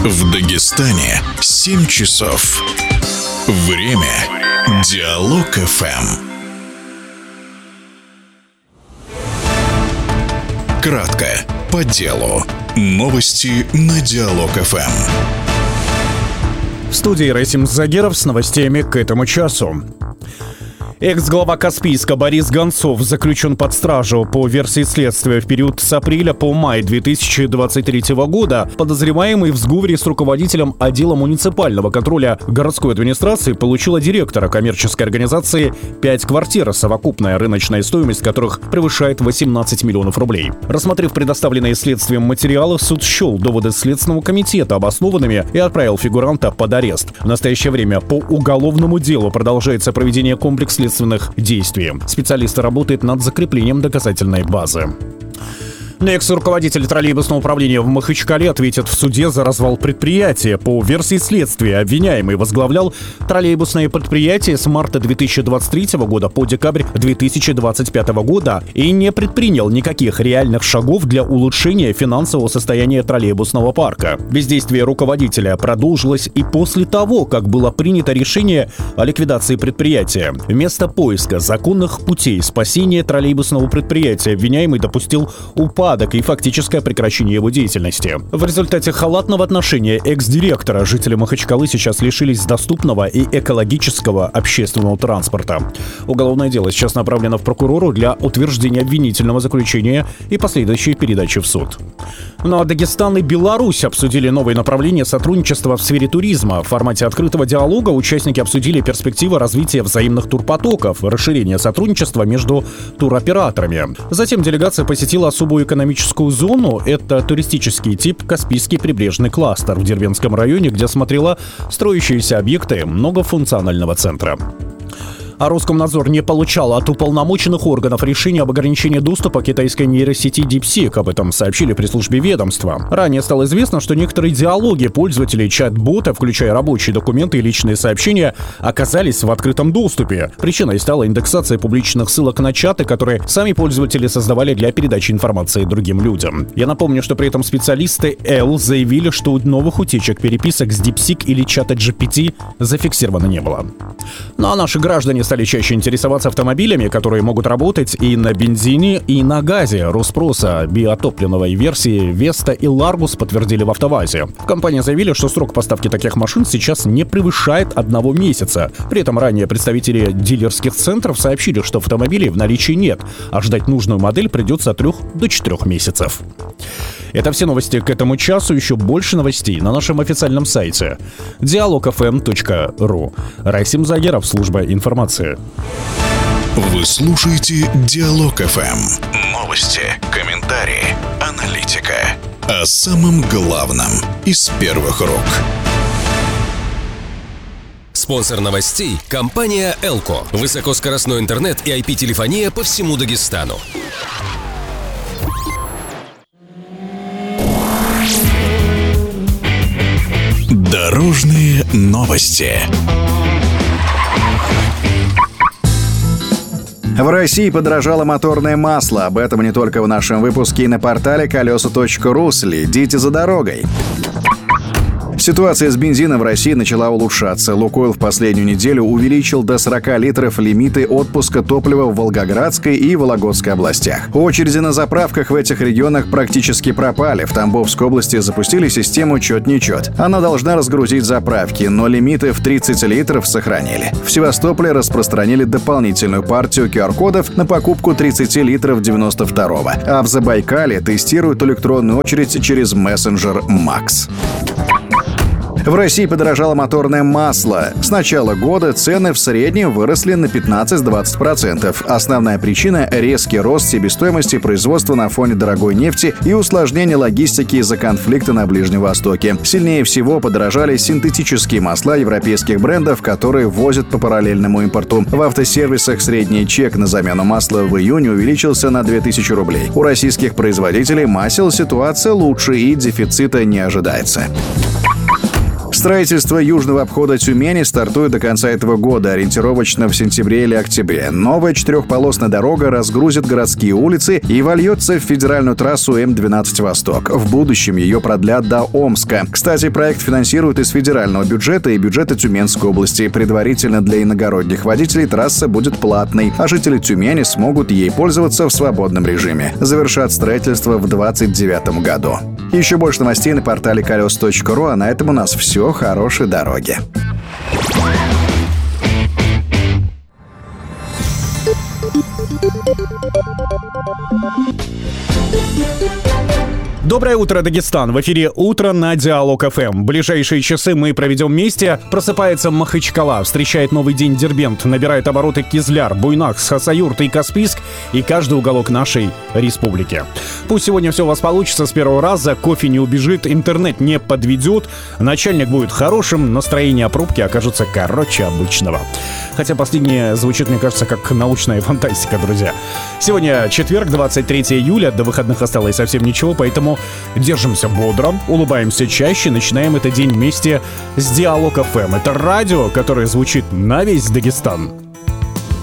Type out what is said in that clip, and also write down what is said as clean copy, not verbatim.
В Дагестане 7 часов. Время Диалог ФМ. Кратко, по делу. Новости на Диалог ФМ. В студии Расим Загеров с новостями к этому часу. Экс-глава Каспийска Борис Гонцов заключен под стражу. По версии следствия, в период с апреля по май 2023 года подозреваемый в сговоре с руководителем отдела муниципального контроля городской администрации получил от директора коммерческой организации 5 квартир, совокупная рыночная стоимость которых превышает 18 миллионов рублей. Рассмотрев предоставленные следствием материалы, суд счел доводы Следственного комитета обоснованными и отправил фигуранта под арест. В настоящее время по уголовному делу продолжается проведение комплекса следственных действий. Специалисты работают над закреплением доказательной базы. Экс-руководитель троллейбусного управления в Махачкале ответит в суде за развал предприятия. По версии следствия, обвиняемый возглавлял троллейбусное предприятие с марта 2023 года по декабрь 2025 года и не предпринял никаких реальных шагов для улучшения финансового состояния троллейбусного парка. Бездействие руководителя продолжилось и после того, как было принято решение о ликвидации предприятия. Вместо поиска законных путей спасения троллейбусного предприятия обвиняемый допустил упадок и фактическое прекращение его деятельности. В результате халатного отношения экс-директора жители Махачкалы сейчас лишились доступного и экологического общественного транспорта. Уголовное дело сейчас направлено в прокурору для утверждения обвинительного заключения и последующей передачи в суд. Ну а Дагестан и Беларусь обсудили новые направления сотрудничества в сфере туризма. В формате открытого диалога участники обсудили перспективы развития взаимных турпотоков, расширения сотрудничества между туроператорами. Затем делегация посетила особую экономическую зону. Это туристический тип Каспийский прибрежный кластер в Дербентском районе, где смотрела строящиеся объекты многофункционального центра. А Роскомнадзор не получал от уполномоченных органов решения об ограничении доступа к китайской нейросети DeepSeek. Об этом сообщили при службе ведомства. Ранее стало известно, что некоторые диалоги пользователей чат-бота, включая рабочие документы и личные сообщения, оказались в открытом доступе. Причиной стала индексация публичных ссылок на чаты, которые сами пользователи создавали для передачи информации другим людям. Я напомню, что при этом специалисты L заявили, что новых утечек переписок с DeepSeek или чата GPT зафиксировано не было. Ну а наши граждане стали чаще интересоваться автомобилями, которые могут работать и на бензине, и на газе. Росспроса биотопливной версии Веста и Ларгус подтвердили в АвтоВАЗе. В компании заявили, что срок поставки таких машин сейчас не превышает 1 месяца. При этом ранее представители дилерских центров сообщили, что автомобилей в наличии нет, а ждать нужную модель придется от 3 до 4 месяцев. Это все новости к этому часу. Еще больше новостей на нашем официальном сайте dialogfm.ru. Расим Загеров, служба информации. Вы слушаете Диалог ФМ. Новости, комментарии, аналитика. О самом главном из первых рук. Спонсор новостей – компания «Элко». Высокоскоростной интернет и IP-телефония по всему Дагестану. Дорожные новости. В России подорожало моторное масло. Об этом не только в нашем выпуске и на портале колеса.ру. Следите за дорогой. Ситуация с бензином в России начала улучшаться. «Лукойл» в последнюю неделю увеличил до 40 литров лимиты отпуска топлива в Волгоградской и Вологодской областях. Очереди на заправках в этих регионах практически пропали. В Тамбовской области запустили систему «Чет-не-чет». Она должна разгрузить заправки, но лимиты в 30 литров сохранили. В Севастополе распространили дополнительную партию QR-кодов на покупку 30 литров 92-го. А в Забайкалье тестируют электронную очередь через мессенджер «Макс». В России подорожало моторное масло. С начала года цены в среднем выросли на 15-20%. Основная причина – резкий рост себестоимости производства на фоне дорогой нефти и усложнения логистики из-за конфликта на Ближнем Востоке. Сильнее всего подорожали синтетические масла европейских брендов, которые возят по параллельному импорту. В автосервисах средний чек на замену масла в июне увеличился на 2000 рублей. У российских производителей масел ситуация лучше и дефицита не ожидается. Строительство южного обхода Тюмени стартует до конца этого года, ориентировочно в сентябре или октябре. Новая 4-полосная дорога разгрузит городские улицы и вольется в федеральную трассу М12 «Восток». В будущем ее продлят до Омска. Кстати, проект финансируют из федерального бюджета и бюджета Тюменской области. Предварительно для иногородних водителей трасса будет платной, а жители Тюмени смогут ей пользоваться в свободном режиме. Завершат строительство в 2029 году. Еще больше новостей на портале колес.ру, а на этом у нас все. Хорошей дороги. Доброе утро, Дагестан! В эфире «Утро» на Диалог ФМ. Ближайшие часы мы проведем вместе. Просыпается Махачкала, встречает новый день Дербент, набирает обороты Кизляр, Буйнакск, Хасавюрт и Каспийск и каждый уголок нашей республики. Пусть сегодня все у вас получится с первого раза, кофе не убежит, интернет не подведет, начальник будет хорошим, настроение пробки окажется короче обычного. Хотя последнее звучит, мне кажется, как научная фантастика, друзья. Сегодня четверг, 23 июля, до выходных осталось совсем ничего, поэтому держимся бодро, улыбаемся чаще, начинаем этот день вместе с Диалог ФМ. Это радио, которое звучит на весь Дагестан.